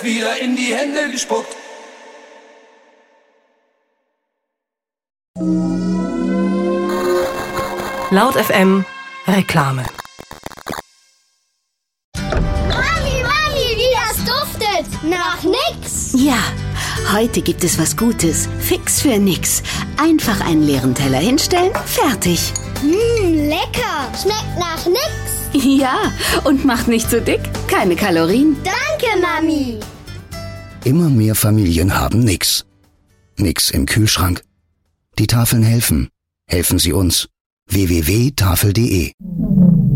wird wieder in die Hände gespuckt. Laut FM Reklame. Mami, wie das duftet! Nach nix! Ja, heute gibt es was Gutes. Fix für nix. Einfach einen leeren Teller hinstellen, fertig. Lecker! Schmeckt nach nix! Ja, und macht nicht so dick. Keine Kalorien. Danke, Mami! Immer mehr Familien haben nix. Nix im Kühlschrank. Die Tafeln helfen. Helfen Sie uns. www.tafel.de